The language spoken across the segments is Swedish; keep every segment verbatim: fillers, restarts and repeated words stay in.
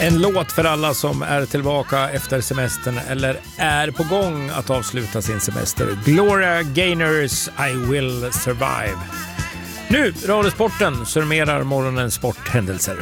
En låt för alla som är tillbaka efter semestern eller är på gång att avsluta sin semester. Gloria Gaynors I Will Survive. Nu, Radiosporten summerar morgonens sporthändelser.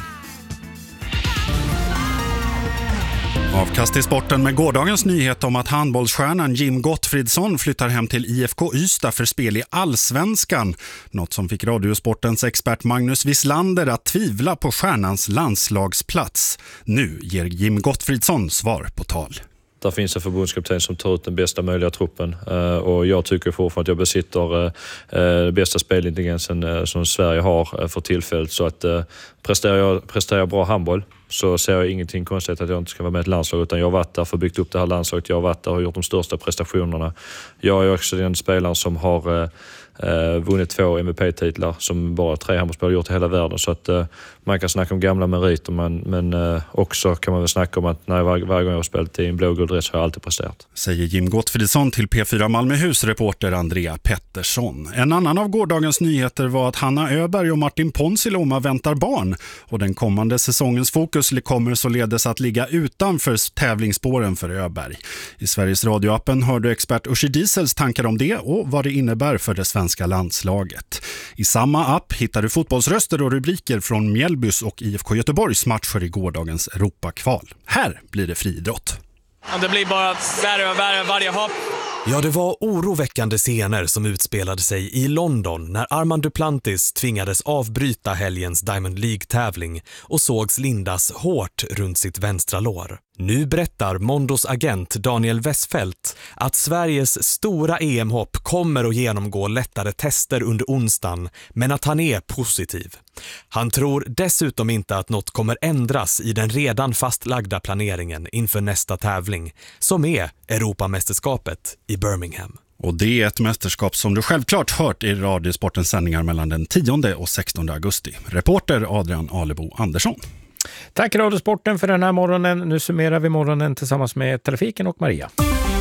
Avkast i sporten med gårdagens nyhet om att handbollsstjärnan Jim Gottfridsson flyttar hem till I F K Ystad för spel i Allsvenskan. Något som fick Radiosportens expert Magnus Wislander att tvivla på stjärnans landslagsplats. Nu ger Jim Gottfridsson svar på tal. Där finns en förbundskapten som tar ut den bästa möjliga truppen och jag tycker fortfarande att jag besitter den bästa spelintelligensen som Sverige har för tillfället. Så att presterar jag, presterar jag bra handboll så ser jag ingenting konstigt att jag inte ska vara med i ett landslag, utan jag har varit där för att bygga upp det här landslaget. Jag har varit där och gjort de största prestationerna. Jag är också den spelaren som har eh, vunnit två M V P-titlar som bara tre handbollsspelare gjort i hela världen. Så att eh, man kan snacka om gamla meriter, men, men eh, också kan man väl snacka om att när var, varje gång jag har spelat i en blågul dress har jag alltid presterat. Säger Jim Gottfridsson till P fyra Malmöhus reporter Andrea Pettersson. En annan av gårdagens nyheter var att Hanna Öberg och Martin Ponsiluoma väntar barn, och den kommande säsongens fokus kommer således att ligga utanför tävlingsspåren för Öberg. I Sveriges radioappen hör du expert Uschi Diesels tankar om det och vad det innebär för det svenska landslaget. I samma app hittar du fotbollsröster och rubriker från Mjällbys och I F K Göteborgs matcher i gårdagens Europakval. Här blir det friidrott. Det blir bara värre och värre varje hopp. Ja, det var oroväckande scener som utspelade sig i London när Armand Duplantis tvingades avbryta helgens Diamond League-tävling och sågs lindas hårt runt sitt vänstra lår. Nu berättar Mondos agent Daniel Westfeldt att Sveriges stora E M-hopp kommer att genomgå lättare tester under onsdagen, men att han är positiv. Han tror dessutom inte att något kommer ändras i den redan fastlagda planeringen inför nästa tävling, som är Europamästerskapet i Birmingham. Och det är ett mästerskap som du självklart hört i Radiosportens sändningar mellan den tionde och sextonde augusti. Reporter Adrian Alebo Andersson. Tack Radiosporten för den här morgonen. Nu summerar vi morgonen tillsammans med trafiken och Maria.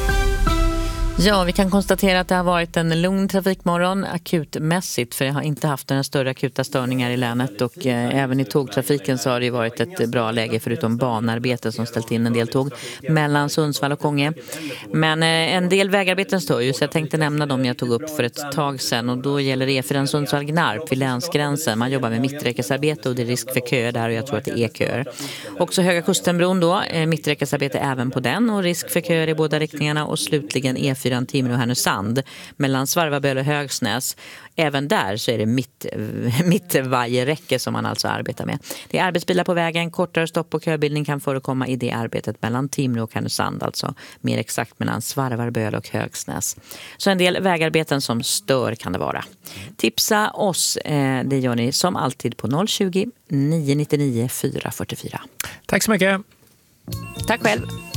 Ja, vi kan konstatera att det har varit en lugn trafikmorgon akutmässigt, för jag har inte haft några större akuta störningar i länet, och eh, även i tågtrafiken så har det varit ett bra läge förutom banarbeten som ställt in en del tåg mellan Sundsvall och Konge. Men eh, en del vägarbeten står ju, så jag tänkte nämna dem jag tog upp för ett tag sedan, och då gäller det för den Sundsvall-Gnarp vid länsgränsen. Man jobbar med mitträckesarbete och det är risk för köer där, och jag tror att det är köer. Också Höga Kustenbron då, eh, mitträckesarbete även på den och risk för köer i båda riktningarna, och slutligen E fyra Timrå och Härnösand mellan Svarvaböl och Högsnäs. Även där så är det mitt, mitt varje räcke som man alltså arbetar med. Det är arbetsbilar på vägen, kortare stopp och köbildning kan förekomma i det arbetet mellan Timrå och Härnösand, alltså mer exakt mellan Svarvaböl och Högsnäs. Så en del vägarbeten som stör kan det vara. Tipsa oss, eh, det gör ni som alltid på noll tjugo, nio nio nio, fyra fyra fyra. Tack så mycket. Tack själv.